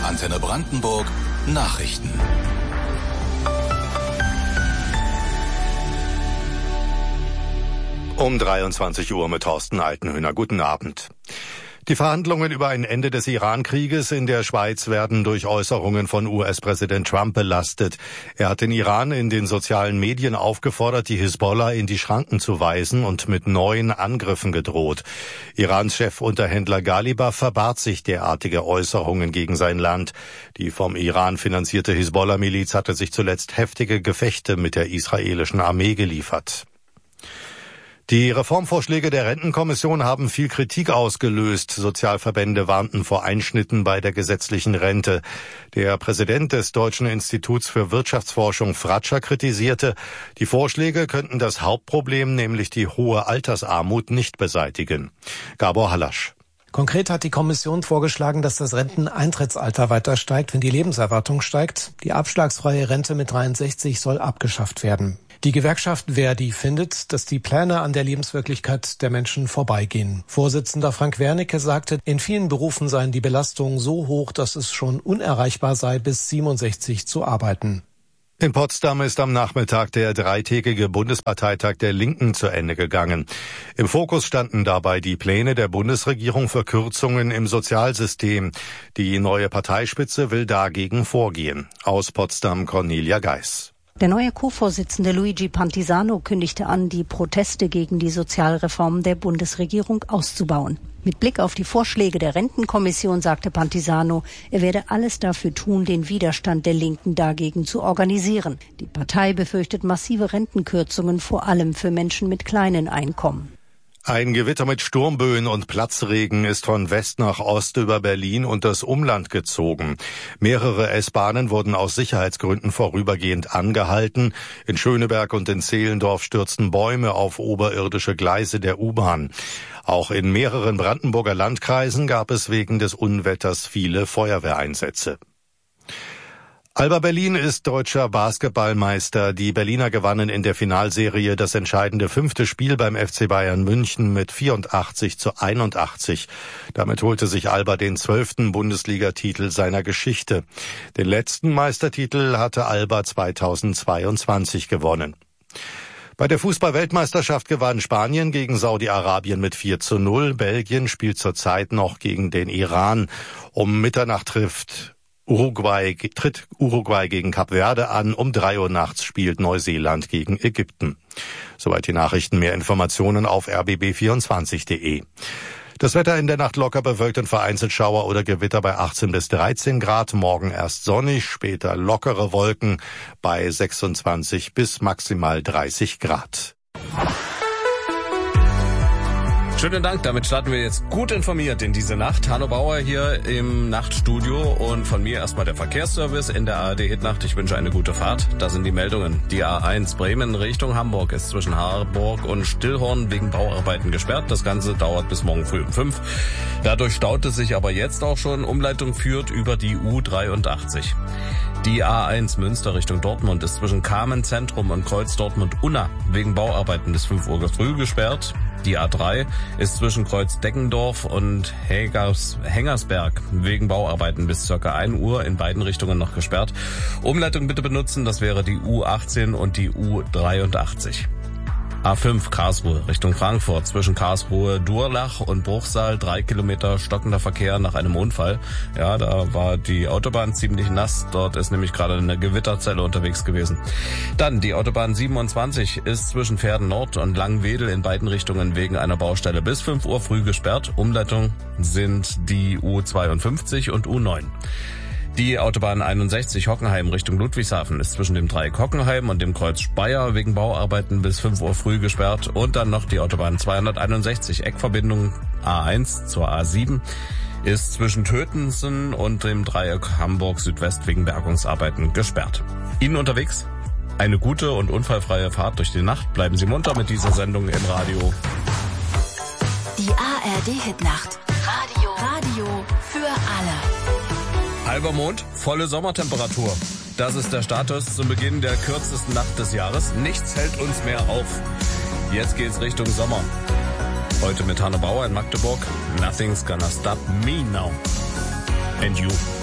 Antenne Brandenburg Nachrichten. Um 23 Uhr mit Thorsten Altenhöhner. Guten Abend. Die Verhandlungen über ein Ende des Iran-Krieges in der Schweiz werden durch Äußerungen von US-Präsident Trump belastet. Er hat den Iran in den sozialen Medien aufgefordert, die Hisbollah in die Schranken zu weisen und mit neuen Angriffen gedroht. Irans Chefunterhändler Ghalibaf verbat sich derartige Äußerungen gegen sein Land. Die vom Iran finanzierte Hisbollah-Miliz hatte sich zuletzt heftige Gefechte mit der israelischen Armee geliefert. Die Reformvorschläge der Rentenkommission haben viel Kritik ausgelöst. Sozialverbände warnten vor Einschnitten bei der gesetzlichen Rente. Der Präsident des Deutschen Instituts für Wirtschaftsforschung, Fratscher, kritisierte, die Vorschläge könnten das Hauptproblem, nämlich die hohe Altersarmut, nicht beseitigen. Gabor Hallasch. Konkret hat die Kommission vorgeschlagen, dass das Renteneintrittsalter weiter steigt, wenn die Lebenserwartung steigt. Die abschlagsfreie Rente mit 63 soll abgeschafft werden. Die Gewerkschaft Verdi findet, dass die Pläne an der Lebenswirklichkeit der Menschen vorbeigehen. Vorsitzender Frank Wernicke sagte, in vielen Berufen seien die Belastungen so hoch, dass es schon unerreichbar sei, bis 67 zu arbeiten. In Potsdam ist am Nachmittag der dreitägige Bundesparteitag der Linken zu Ende gegangen. Im Fokus standen dabei die Pläne der Bundesregierung für Kürzungen im Sozialsystem. Die neue Parteispitze will dagegen vorgehen. Aus Potsdam Cornelia Geis. Der neue Co-Vorsitzende Luigi Pantisano kündigte an, die Proteste gegen die Sozialreformen der Bundesregierung auszubauen. Mit Blick auf die Vorschläge der Rentenkommission sagte Pantisano, er werde alles dafür tun, den Widerstand der Linken dagegen zu organisieren. Die Partei befürchtet massive Rentenkürzungen, vor allem für Menschen mit kleinen Einkommen. Ein Gewitter mit Sturmböen und Platzregen ist von West nach Ost über Berlin und das Umland gezogen. Mehrere S-Bahnen wurden aus Sicherheitsgründen vorübergehend angehalten. In Schöneberg und in Zehlendorf stürzten Bäume auf oberirdische Gleise der U-Bahn. Auch in mehreren Brandenburger Landkreisen gab es wegen des Unwetters viele Feuerwehreinsätze. Alba Berlin ist deutscher Basketballmeister. Die Berliner gewannen in der Finalserie das entscheidende 5. Spiel beim FC Bayern München mit 84-81. Damit holte sich Alba den 12. Bundesligatitel seiner Geschichte. Den letzten Meistertitel hatte Alba 2022 gewonnen. Bei der Fußball-Weltmeisterschaft gewann Spanien gegen Saudi-Arabien mit 4-0. Belgien spielt zurzeit noch gegen den Iran. Um Mitternacht tritt Uruguay gegen Kap Verde an. Um 3 Uhr nachts spielt Neuseeland gegen Ägypten. Soweit die Nachrichten. Mehr Informationen auf rbb24.de. Das Wetter in der Nacht locker bewölkt und vereinzelt Schauer oder Gewitter bei 18 bis 13 Grad. Morgen erst sonnig, später lockere Wolken bei 26 bis maximal 30 Grad. Schönen Dank, damit starten wir jetzt gut informiert in diese Nacht. Hanno Bauer hier im Nachtstudio und von mir erstmal der Verkehrsservice in der ARD-Hitnacht. Ich wünsche eine gute Fahrt. Da sind die Meldungen. Die A1 Bremen Richtung Hamburg ist zwischen Harburg und Stillhorn wegen Bauarbeiten gesperrt. Das Ganze dauert bis morgen früh um 5. Dadurch staut es sich aber jetzt auch schon. Umleitung führt über die U83. Die A1 Münster Richtung Dortmund ist zwischen Kamen Zentrum und Kreuz Dortmund-Unna wegen Bauarbeiten bis 5 Uhr früh gesperrt. Die A3 ist zwischen Kreuz Deggendorf und Hengersberg wegen Bauarbeiten bis ca. 1 Uhr in beiden Richtungen noch gesperrt. Umleitung bitte benutzen, das wäre die U18 und die U83. A5 Karlsruhe Richtung Frankfurt zwischen Karlsruhe, Durlach und Bruchsal 3 Kilometer stockender Verkehr nach einem Unfall. Ja, da war die Autobahn ziemlich nass. Dort ist nämlich gerade eine Gewitterzelle unterwegs gewesen. Dann die Autobahn 27 ist zwischen Pferden Nord und Langwedel in beiden Richtungen wegen einer Baustelle bis 5 Uhr früh gesperrt. Umleitung sind die U52 und U9. Die Autobahn 61 Hockenheim Richtung Ludwigshafen ist zwischen dem Dreieck Hockenheim und dem Kreuz Speyer wegen Bauarbeiten bis 5 Uhr früh gesperrt. Und dann noch die Autobahn 261 Eckverbindung A1 zur A7 ist zwischen Tötensen und dem Dreieck Hamburg Südwest wegen Bergungsarbeiten gesperrt. Ihnen unterwegs eine gute und unfallfreie Fahrt durch die Nacht. Bleiben Sie munter mit dieser Sendung im Radio. Die ARD-Hitnacht. Radio für alle. Halber Mond, volle Sommertemperatur. Das ist der Status zum Beginn der kürzesten Nacht des Jahres. Nichts hält uns mehr auf. Jetzt geht's Richtung Sommer. Heute mit Hanno Bauer in Magdeburg. Nothing's gonna stop me now. And you.